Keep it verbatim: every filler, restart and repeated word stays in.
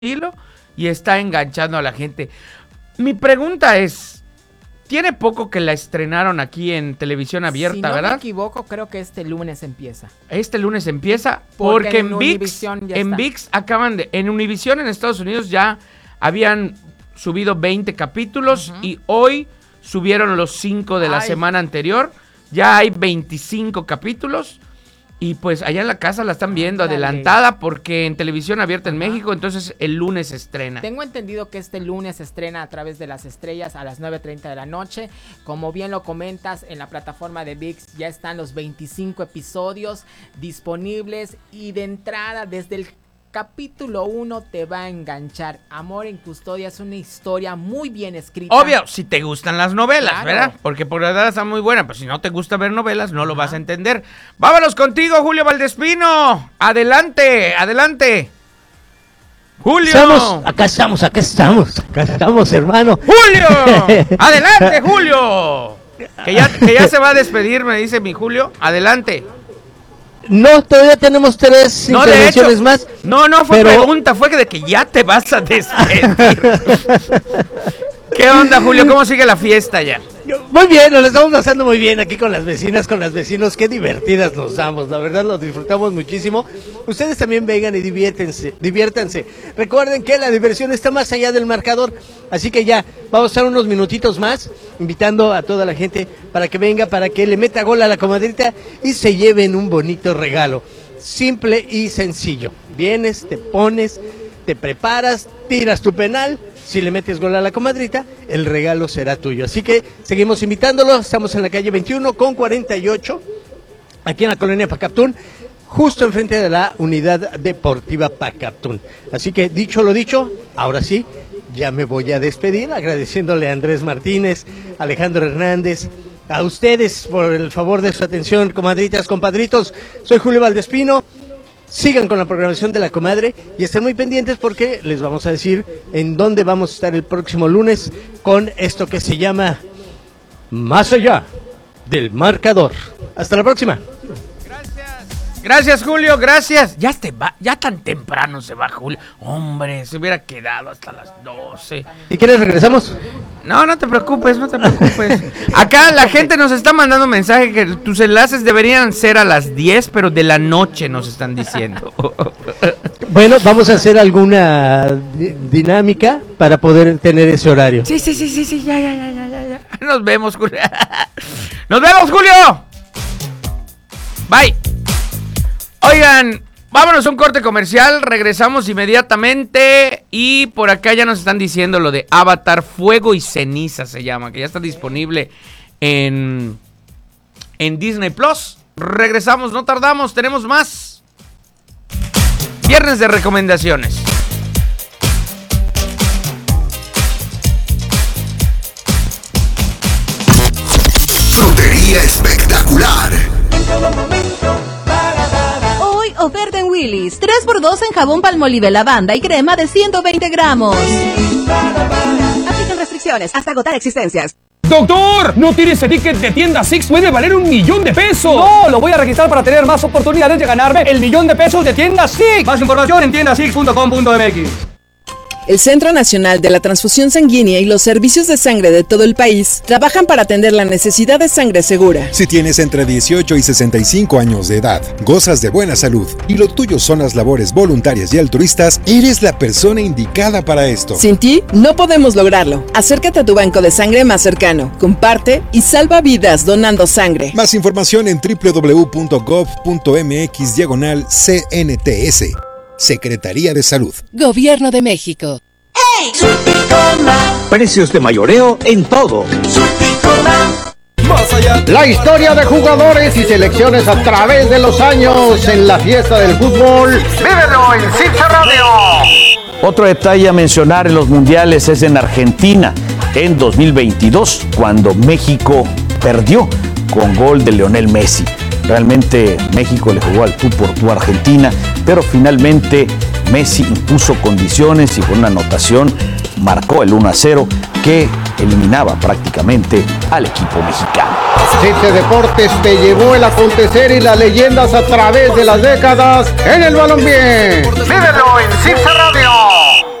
hilo y está enganchando a la gente. Mi pregunta es, tiene poco que la estrenaron aquí en televisión abierta, si no ¿verdad? Si no me equivoco, creo que este lunes empieza. Este lunes empieza porque, porque en, en ViX, en ViX acaban de, en Univision en Estados Unidos ya habían subido veinte capítulos uh-huh. y hoy subieron los cinco de la Ay. semana anterior. Ya hay veinticinco capítulos. Y pues allá en la casa la están viendo Dale. adelantada porque en televisión abierta en Ajá. México, entonces el lunes se estrena. Tengo entendido que este lunes se estrena a través de Las Estrellas a las nueve treinta de la noche. Como bien lo comentas, en la plataforma de ViX ya están los veinticinco episodios disponibles y de entrada desde el capítulo uno te va a enganchar. Amor en Custodia es una historia muy bien escrita. Obvio, si te gustan las novelas, claro. ¿verdad? Porque por la edad está muy buena, pero si no te gusta ver novelas, no lo Ajá. vas a entender. Vámonos contigo, Julio Valdespino. Adelante, adelante. Julio. Estamos, acá estamos, acá estamos, acá estamos, hermano. Julio, adelante, Julio. Que ya, que ya se va a despedir, me dice mi Julio. Adelante. No, todavía tenemos tres no, intervenciones hecho, más. No, no fue pero... pregunta, fue de que ya te vas a despedir. ¿Qué onda, Julio? ¿Cómo sigue la fiesta ya? Muy bien, nos lo estamos pasando muy bien aquí con las vecinas, con los vecinos. Qué divertidas nos damos, la verdad lo disfrutamos muchísimo. Ustedes también vengan y diviértense, diviértanse. Recuerden que la diversión está más allá del marcador, así que ya, vamos a estar unos minutitos más, invitando a toda la gente para que venga, para que le meta gol a la comadrita y se lleven un bonito regalo. Simple y sencillo. Vienes, te pones, te preparas, tiras tu penal. Si le metes gol a la comadrita, el regalo será tuyo. Así que seguimos invitándolo. Estamos en la calle veintiuno con cuarenta y ocho, aquí en la colonia Pacaptún, justo enfrente de la unidad deportiva Pacaptún. Así que dicho lo dicho, ahora sí, ya me voy a despedir agradeciéndole a Andrés Martínez, Alejandro Hernández, a ustedes por el favor de su atención, comadritas, compadritos. Soy Julio Valdespino. Sigan con la programación de La Comadre y estén muy pendientes porque les vamos a decir en dónde vamos a estar el próximo lunes con esto que se llama Más Allá del Marcador. Hasta la próxima. Gracias. Gracias, Julio, gracias. Ya te va, ya tan temprano se va, Julio. Hombre, se hubiera quedado hasta las doce. ¿Y quieres regresamos? No, no te preocupes, no te preocupes. Acá la gente nos está mandando mensaje que tus enlaces deberían ser a las diez, pero de la noche nos están diciendo. Bueno, vamos a hacer alguna di- dinámica para poder tener ese horario. Sí, sí, sí, sí, sí, ya, ya, ya, ya, ya. Nos vemos, Julio. Nos vemos, Julio. Bye. Oigan, vámonos a un corte comercial, regresamos inmediatamente y por acá ya nos están diciendo lo de Avatar Fuego y Ceniza se llama, que ya está disponible en, en Disney Plus. Regresamos, no tardamos, tenemos más. Viernes de recomendaciones. Frutería espectacular. Oferta en Willy's, tres por dos en jabón Palmolive lavanda y crema de ciento veinte gramos. Aplican restricciones hasta agotar existencias. ¡Doctor! ¿No tiene ese ticket de tienda Six? ¡Puede valer un millón de pesos! ¡No! Lo voy a registrar para tener más oportunidades de ganarme el millón de pesos de tienda Six. Más información en tienda six punto com punto m x. El Centro Nacional de la Transfusión Sanguínea y los servicios de sangre de todo el país trabajan para atender la necesidad de sangre segura. Si tienes entre dieciocho y sesenta y cinco años de edad, gozas de buena salud y lo tuyo son las labores voluntarias y altruistas, eres la persona indicada para esto. Sin ti, no podemos lograrlo. Acércate a tu banco de sangre más cercano, comparte y salva vidas donando sangre. Más información en doble u doble u doble u punto gov punto m x diagonal C N T S. Secretaría de Salud. Gobierno de México. ¡Hey! Precios de mayoreo en todo. Más allá. La historia de jugadores y selecciones a través de los años en la fiesta del fútbol. Vívelo en Cincha Radio. Otro detalle a mencionar en los mundiales es en Argentina en dos mil veintidós, cuando México perdió con gol de Lionel Messi. Realmente México le jugó al tú por tú a Argentina, pero finalmente Messi impuso condiciones y con una anotación marcó el uno a cero que eliminaba prácticamente al equipo mexicano. Cite Deportes te llevó el acontecer y las leyendas a través de las décadas en el balompié. Vívelo en Cincha Radio.